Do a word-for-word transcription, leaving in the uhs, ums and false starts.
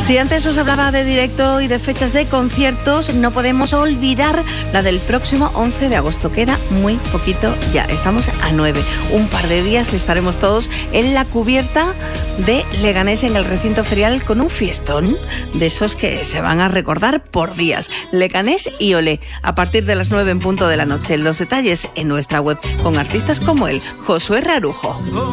Si antes os hablaba de directo y de fechas de conciertos, no podemos olvidar la del próximo once de agosto. Queda muy poquito ya, estamos a nueve. Un par de días estaremos todos en la cubierta de Leganés en el recinto ferial con un fiestón de esos que se van a recordar por días. Leganés y Olé, a partir de las nueve en punto de la noche. Los detalles en nuestra web con artistas como él, Josué Rarujo.